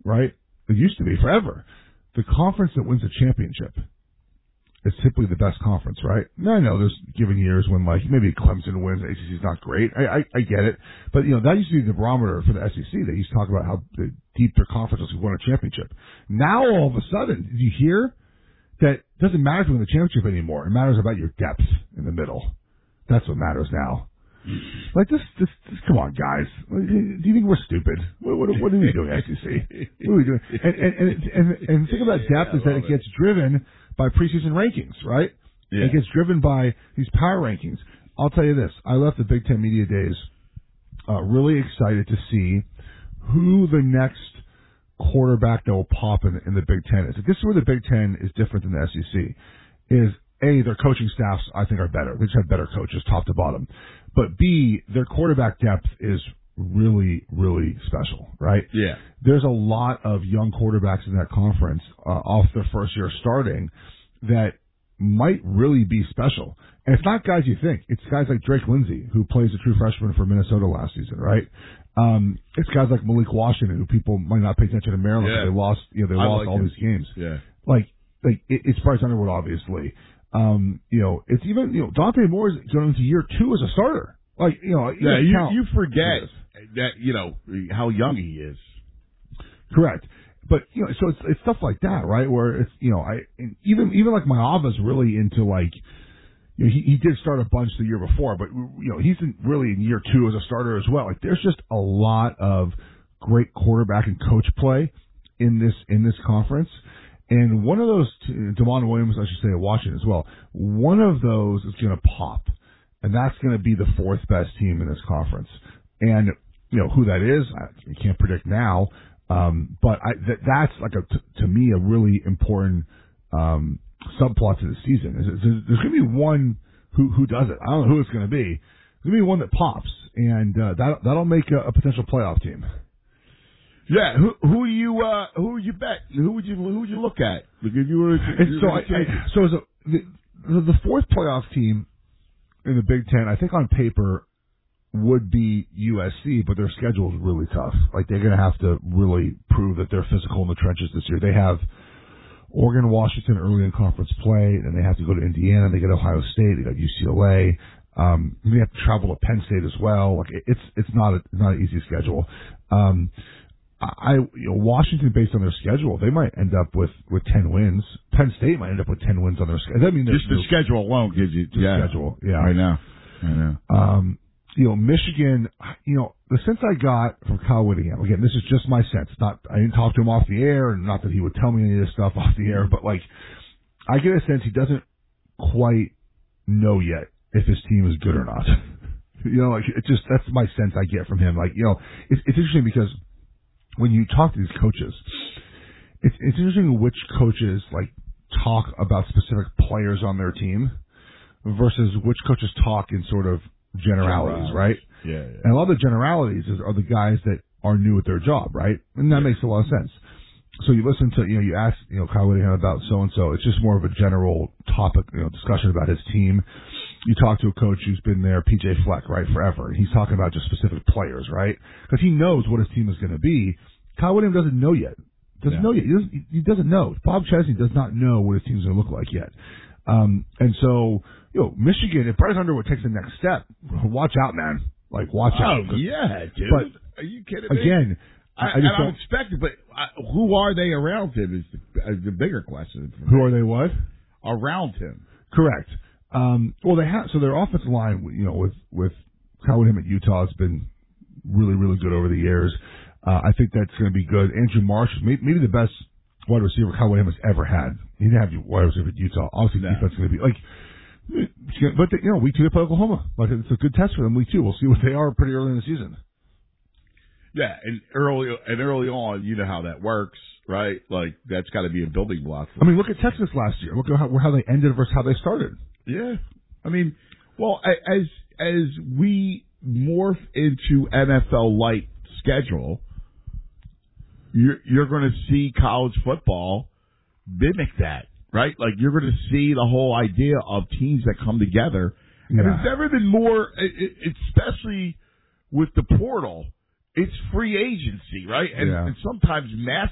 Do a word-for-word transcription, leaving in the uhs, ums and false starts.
right? It used to be forever. The conference that wins the championship is typically the best conference, right? Now, I know there's given years when, like, maybe Clemson wins, the A C C is not great. I, I, I get it. But, you know, that used to be the barometer for the S E C. They used to talk about how deep their conference was who won a championship. Now, all of a sudden, did you hear that it doesn't matter if you win the championship anymore. It matters about your depth in the middle. That's what matters now. Like, this, this, this, come on, guys. Do you think we're stupid? What, what, what are we doing, S E C? What are we doing? And, and, and, and, and the thing about depth is that it gets driven by preseason rankings, right? Yeah. It gets driven by these power rankings. I'll tell you this. I left the Big Ten Media Days uh, really excited to see who the next quarterback that will pop in, in the Big Ten is. This is where the Big Ten is different than the S E C. Is, A, their coaching staffs, I think, are better. They just have better coaches, top to bottom. But, B, their quarterback depth is really, really special, right? Yeah. There's a lot of young quarterbacks in that conference uh, off their first year starting that might really be special. And it's not guys you think. It's guys like Drake Lindsey, who plays a true freshman for Minnesota last season, right? Um, it's guys like Malik Washington, who people might not pay attention to Maryland yeah. because they lost, you know, they I lost like all him. these games. Yeah. Like, like it, it's Bryce Underwood, obviously. Um, you know, it's even, you know, Dante Moore is going into year two as a starter. Like, you know, yeah, you, you forget this. that, you know, how young he is. Correct. But, you know, so it's, it's stuff like that, right? Where it's, you know, I, and even, even like Maava's really into like, you know, he, he did start a bunch the year before, but, you know, he's in, really in year two as a starter as well. Like, there's just a lot of great quarterback and coach play in this, in this conference. And one of those, Damon Williams, I should say, at Washington as well, one of those is going to pop. And that's going to be the fourth best team in this conference. And, you know, who that is, I can't predict now. Um, but I, that, that's like a, t- to me, a really important, um, subplot to the season. There's, there's going to be one who, who does it. I don't know who it's going to be. There's going to be one that pops. And, uh, that, that'll make a, a potential playoff team. Yeah, who who you uh who would you bet? Who would you who would you look at? Like if you were, and so I, I, so as a, the, the fourth playoff team in the Big Ten, I think on paper would be U S C, but their schedule is really tough. Like they're going to have to really prove that they're physical in the trenches this year. They have Oregon, Washington early in conference play, and they have to go to Indiana. They get Ohio State. They got U C L A. Um, they have to travel to Penn State as well. Like it's it's not a not an easy schedule. Um, I, you know, Washington, based on their schedule, they might end up with, with ten wins. Penn State might end up with ten wins on their schedule. I mean, just the schedule alone gives you the yeah. schedule. Yeah, I know. I know. Um, you know, Michigan. You know, the sense I got from Kyle Whittingham. Again, this is just my sense. Not I didn't talk to him off the air, and not that he would tell me any of this stuff off the air. But like, I get a sense he doesn't quite know yet if his team is good or not. You know, like it just that's my sense I get from him. Like, you know, it's, it's interesting because when you talk to these coaches, it's, it's interesting which coaches like talk about specific players on their team versus which coaches talk in sort of generalities, right? Yeah, yeah. And a lot of the generalities is, are the guys that are new at their job, right? And that makes a lot of sense. So you listen to, you know, you ask, you know, Kyle Whittingham about so-and-so. It's just more of a general topic, you know, discussion about his team. You talk to a coach who's been there, P J Fleck, right, forever. He's talking about just specific players, right? Because he knows what his team is going to be. Kyle Whittingham doesn't know yet. Doesn't no. know yet. He doesn't, he doesn't know. Bob Chesney does not know what his team's going to look like yet. Um, and so, you know, Michigan, if Bryce Underwood takes the next step, watch out, man. Like, watch oh, out. Oh, yeah, dude. But, are you kidding me? Again, I, I just and I'm expecting, but uh, who are they around him is the, is the bigger question. Who me. Are they what? Around him. Correct. Um, well, they have, so their offensive line, you know, with, with Kyle Whittingham at Utah has been really, really good over the years. Uh, I think that's going to be good. Andrew Marsh, maybe, maybe the best wide receiver Kyle Whittingham has ever had. He didn't have wide receiver at Utah. Obviously, no. defense is going to be like, but, they, you know, week two they play Oklahoma. Like, it's a good test for them week two. We'll see what they are pretty early in the season. Yeah, and early and early on, you know how that works, right? Like, that's got to be a building block. I mean, look at Texas last year. Look at how, how they ended versus how they started. Yeah. I mean, well, as as we morph into N F L-like schedule, you're, you're going to see college football mimic that, right? Like, you're going to see the whole idea of teams that come together. Yeah. And it's never been more, especially with the portal, it's free agency, right? And, yeah. and sometimes mass